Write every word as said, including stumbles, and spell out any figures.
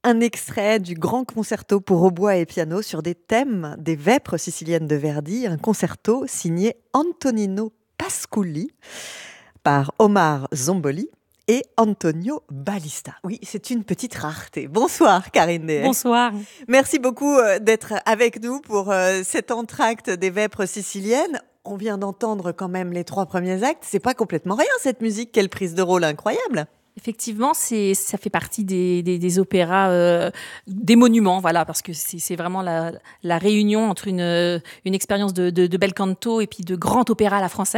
un extrait du grand concerto pour hautbois et piano sur des thèmes des Vêpres siciliennes de Verdi, un concerto signé Antonino Pasculli par Omar Zomboli et Antonio Balista. Oui, c'est une petite rareté. Bonsoir Karine Dehay. Bonsoir. Merci beaucoup d'être avec nous pour cet entracte des Vêpres siciliennes. On vient d'entendre quand même les trois premiers actes. C'est pas complètement rien cette musique. Quelle prise de rôle incroyable. Effectivement, c'est, ça fait partie des, des, des opéras, euh, des monuments, voilà, parce que c'est, c'est vraiment la, la réunion entre une, une expérience de, de, de bel canto et puis de grand opéra à la française.